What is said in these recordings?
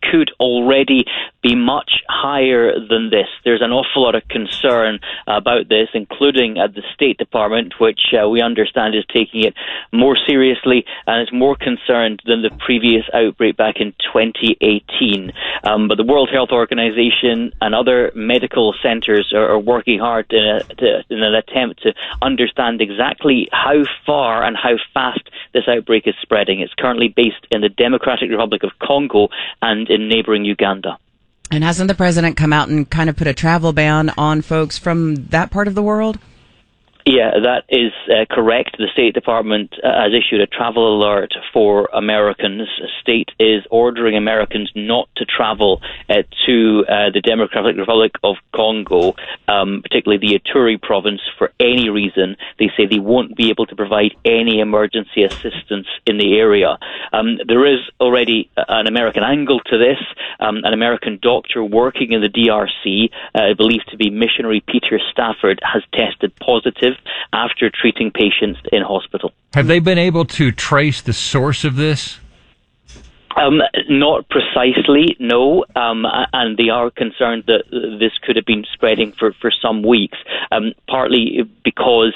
could already be much higher than this. There's an awful lot of concern about this, including at the State Department, which we understand is taking it more seriously and is more concerned than the previous outbreak back in 2018. But the World Health Organization and other medical centers are working hard in an attempt to understand exactly how far and how fast this outbreak is spreading. It's currently based in the Democratic Republic of Congo and in neighboring Uganda. And hasn't the president come out and kind of put a travel ban on folks from that part of the world? Yeah, that is correct. The State Department has issued a travel alert for Americans. The state is ordering Americans not to travel to the Democratic Republic of Congo, particularly the Ituri province, for any reason. They say they won't be able to provide any emergency assistance in the area. There is already an American angle to this. An American doctor working in the DRC, believed to be missionary Peter Stafford, has tested positive after treating patients in hospital. Have they been able to trace the source of this? Not precisely, no, and they are concerned that this could have been spreading for some weeks, partly because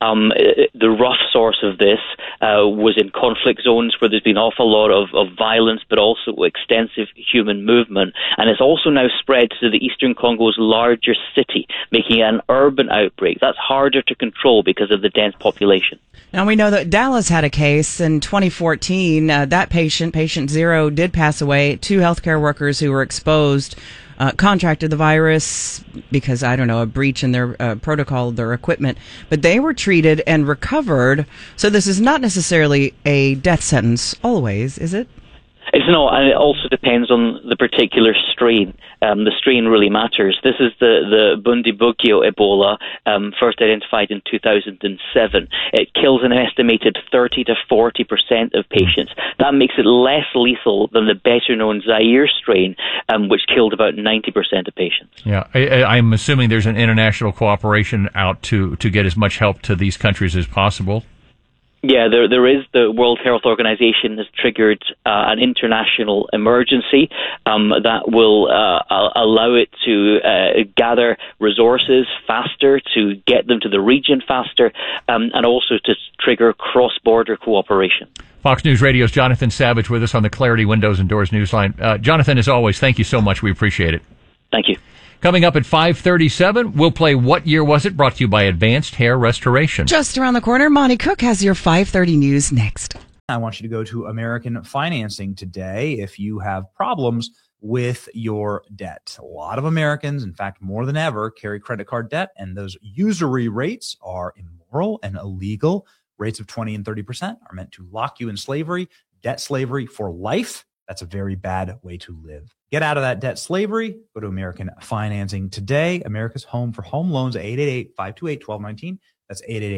the rough source of this was in conflict zones where there's been an awful lot of violence, but also extensive human movement, and it's also now spread to the eastern Congo's largest city, making it an urban outbreak. That's harder to control because of the dense population. Now, we know that Dallas had a case in 2014. That patient zero, did pass away. 2 healthcare workers who were exposed contracted the virus because, I don't know, a breach in their protocol, their equipment. But they were treated and recovered. So this is not necessarily a death sentence always, is it? It's not, and it also depends on the particular strain. The strain really matters. This is the Bundibugyo Ebola, first identified in 2007. It kills an estimated 30 to 40% of patients. That makes it less lethal than the better-known Zaire strain, which killed about 90% of patients. Yeah, I'm assuming there's an international cooperation out to get as much help to these countries as possible. Yeah, there is. The World Health Organization has triggered an international emergency that will allow it to gather resources faster, to get them to the region faster, and also to trigger cross-border cooperation. Fox News Radio's Jonathan Savage with us on the Clarity Windows and Doors Newsline. Jonathan, as always, thank you so much. We appreciate it. Thank you. Coming up at 5:37, we'll play What Year Was It? Brought to you by Advanced Hair Restoration. Just around the corner, Monty Cook has your 5:30 news next. I want you to go to American Financing today if you have problems with your debt. A lot of Americans, in fact, more than ever, carry credit card debt, and those usury rates are immoral and illegal. Rates of 20 and 30% are meant to lock you in slavery, debt slavery for life. That's a very bad way to live. Get out of that debt slavery. Go to American Financing today. America's home for home loans, 888-528-1219. That's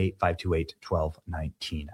888-528-1219.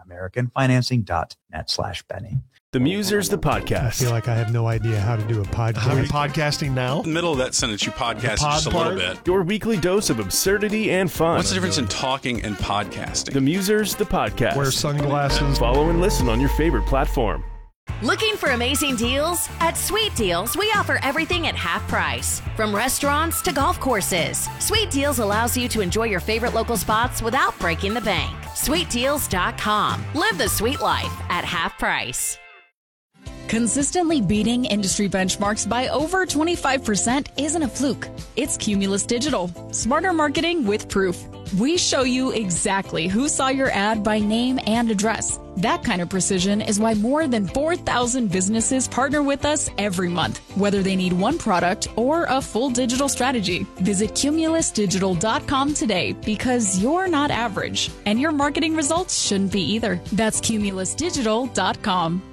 AmericanFinancing.net/Benny. The Musers, the podcast. I feel like I have no idea how to do a podcast. Are we podcasting now? In the middle of that sentence, you podcast just a little bit. Your weekly dose of absurdity and fun. What's the difference in talking and podcasting? The Musers, the podcast. Wear sunglasses. Follow and listen on your favorite platform. Looking for amazing deals? At Sweet Deals, we offer everything at half price. From restaurants to golf courses, Sweet Deals allows you to enjoy your favorite local spots without breaking the bank. SweetDeals.com. Live the sweet life at half price. Consistently beating industry benchmarks by over 25% isn't a fluke. It's Cumulus Digital. Smarter marketing with proof. We show you exactly who saw your ad by name and address. That kind of precision is why more than 4,000 businesses partner with us every month, whether they need one product or a full digital strategy. Visit CumulusDigital.com today because you're not average, and your marketing results shouldn't be either. That's CumulusDigital.com.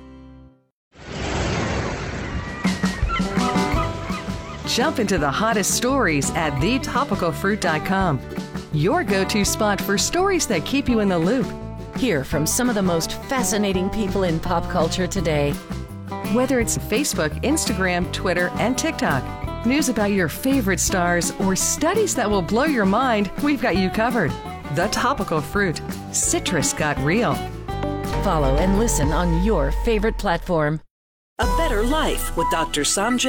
Jump into the hottest stories at thetopicalfruit.com. Your go-to spot for stories that keep you in the loop. Hear from some of the most fascinating people in pop culture today. Whether it's Facebook, Instagram, Twitter, and TikTok, news about your favorite stars, or studies that will blow your mind, we've got you covered. The Topical Fruit. Citrus got real. Follow and listen on your favorite platform. A Better Life with Dr. Sanjay